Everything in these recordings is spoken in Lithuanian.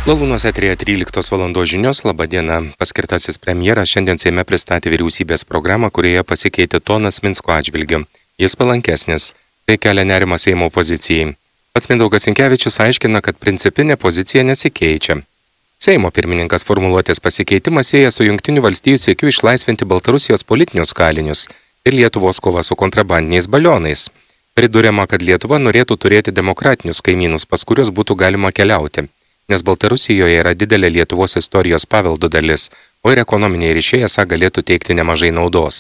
Lalūnos eteryje 13 valandos žinios. Labadiena. Paskirtasis premjeras šiandien Seime pristatė vyriausybės programą, kurioje pasikeitė tonas Minsko atžvilgiu. Jis palankesnis. Tai kelia nerimą Seimo pozicijai. Pats Mindaugas Sinkevičius aiškina, kad principinė pozicija nesikeičia. Seimo pirmininkas formuluotės pasikeitimą sieja su Jungtinių valstijų siekiu išlaisvinti Baltarusijos politinius kalinius ir Lietuvos kova su kontrabandiniais balionais. Priduriama, kad Lietuva norėtų turėti demokratinius kaimynus, pas kuriuos būtų galima keliauti, nes Baltarusijoje yra didelė Lietuvos istorijos paveldo dalis, o ir ekonominiai ryšiai esą galėtų teikti nemažai naudos.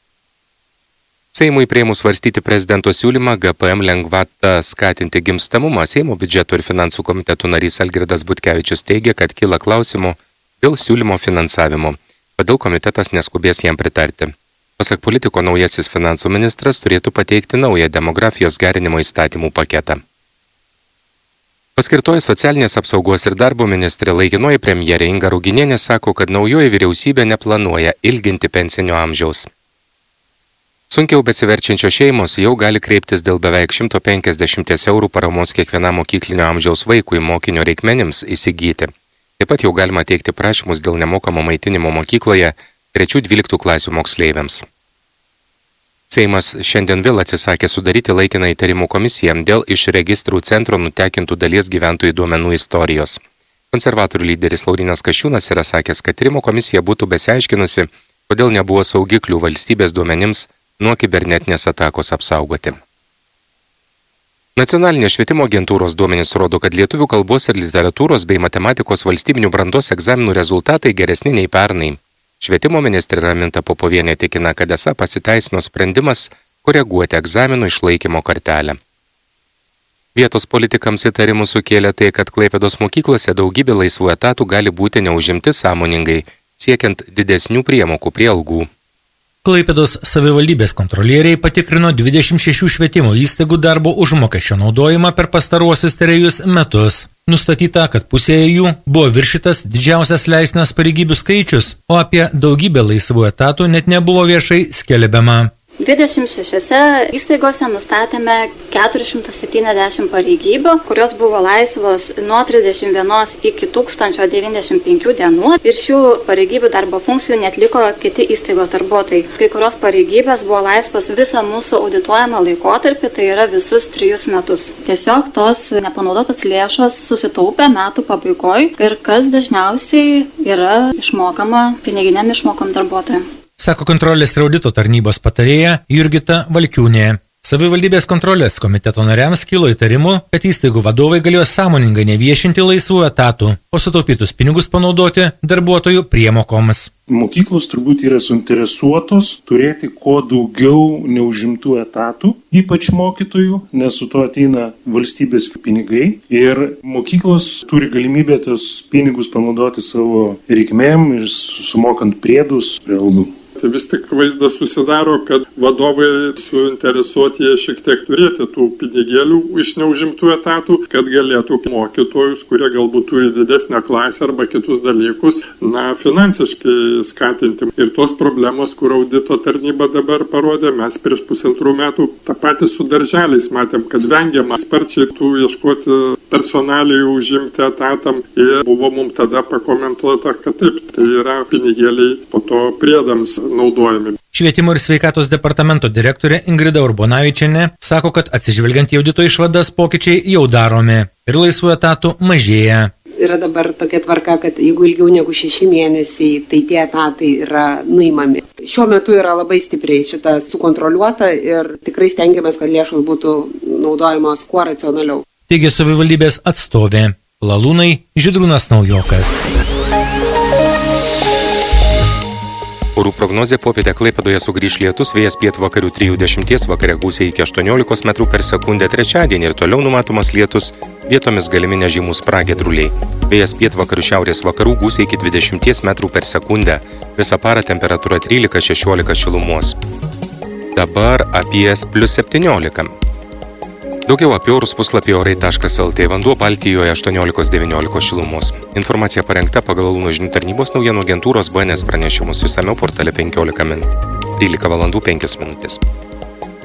Seimui priėmus svarstyti prezidento siūlymą GPM lengvatą skatinti gimstamumą, Seimo biudžeto ir finansų komitetų narys Algirdas Butkevičius teigia, kad kyla klausimų dėl siūlymo finansavimo, todėl komitetas neskubės jam pritarti. Pasak politiko, naujasis finansų ministras turėtų pateikti naują demografijos gerinimo įstatymų paketą. Paskirtoji socialinės apsaugos ir darbo ministrė laikinoji premjerė Inga Ruginienė sako, kad naujoji vyriausybė neplanuoja ilginti pensinio amžiaus. Sunkiau besiverčiančios šeimos jau gali kreiptis dėl beveik 150 eurų paramos kiekvienam mokyklinio amžiaus vaikui mokinio reikmenims įsigyti. Taip pat jau galima teikti prašymus dėl nemokamo maitinimo mokykloje 3-12 klasių moksleiviams. Seimas šiandien vėl atsisakė sudaryti laikiną įtarimų komisiją dėl iš registrų centro nutekintų dalies gyventojų duomenų istorijos. Konservatorių lyderis Laurynas Kasčiūnas yra sakęs, kad tyrimo komisija būtų besiaiškinusi, kodėl nebuvo saugiklių valstybės duomenims nuo kibernetinės atakos apsaugoti. Nacionalinės švietimo agentūros duomenys rodo, kad lietuvių kalbos ir literatūros bei matematikos valstybinių brandos egzaminų rezultatai geresni nei pernai. Švietimo ministrė Raminta Popovienė tikina, kad esą pasiteisino sprendimas koreguoti egzaminų išlaikymo kartelę. Vietos politikams įtarimų sukėlė tai, kad Klaipėdos mokyklose daugybė laisvų etatų gali būti neužimti sąmoningai, siekiant didesnių priemokų prie algų. Klaipėdos savivaldybės kontrolieriai patikrino 26 švietimo įstaigų darbo užmokesčio naudojimą per pastaruosius 3 metus. Nustatyta, kad pusėje jų buvo viršytas didžiausias leistinas pareigybių skaičius, o apie daugybę laisvų etatų net nebuvo viešai skelbiama. 26 įstaigose nustatėme 470 pareigybių, kurios buvo laisvos nuo 31 iki 1095 dienų ir šių pareigybių darbo funkcijų netliko kiti įstaigos darbuotojai. Kai kurios pareigybės buvo laisvos visą mūsų audituojamą laikotarpį, tai yra visus 3 metus. Tiesiog tos nepanaudotos lėšos susitaupė metų pabaigoje ir kas dažniausiai yra išmokama piniginiam išmokom darbuotojams. Sako kontrolės ir audito tarnybos patarėja Jurgita Valkiūnė. Savivaldybės kontrolės komiteto nariams kilo įtarimų, kad įstaigų vadovai galėjo sąmoningai neviešinti laisvų etatų, o sutaupytus pinigus panaudoti darbuotojų priemokoms. Mokyklos turbūt yra suinteresuotos turėti kuo daugiau neužimtų etatų, ypač mokytojų, nes su to ateina valstybės pinigai ir mokyklos turi galimybę tos pinigus panaudoti savo reikmėm ir sumokant priedus prie algų. Tai vis tik vaizdas susidaro, kad vadovai suinteresuoti šiek tiek turėti tų pinigėlių iš neužimtų etatų, kad galėtų mokytojus, kurie galbūt turi didesnę klasę arba kitus dalykus, finansiškai skatinti. Ir tos problemos, kur audito tarnyba dabar parodė, mes prieš 1,5 metų tą patį su darželiais matėm, kad vengiama sparčiai tų ieškoti personalijų užimti etatam ir buvo mums tada pakomentuota, kad taip, tai yra pinigėliai po to priedams naudojami. Švietimo ir sveikatos departamento direktorė Ingrida Urbonavičienė sako, kad atsižvelgiant į audito išvadas pokyčiai jau daromi ir laisvų etatų mažėja. Yra dabar tokia tvarka, kad jeigu ilgiau negu 6 mėnesiai, tai tie etatai yra nuimami. Šiuo metu yra labai stipriai šita sukontroliuota ir tikrai stengiamės, kad lėšos būtų naudojamos kuo racionaliau. Teigia savivaldybės atstovė. Lalūnai Žydrūnas Naujokas. Orų prognozė: popietę Klaipėdoje sugrįš lietus, vėjas pietvakarių 3-10, vakare gūsiai iki 18 metrų per sekundę, trečiadienį ir toliau numatomas lietus, vietomis galimi nežymūs pragiedruliai. Vėjas pietvakarių šiaurės vakarų gūsiai iki 20 metrų per sekundę, visą parą temperatūra 13-16 šilumos. Dabar apie +17. Daugiau apie orus puslapyje orai.lt. Vanduo Baltijoje 18-19 šilumos. Informacija parengta pagal Lalūno žinių tarnybos naujienų agentūros BNS pranešimus, išsamiau portale 15 min. 13 valandų 5 minutės.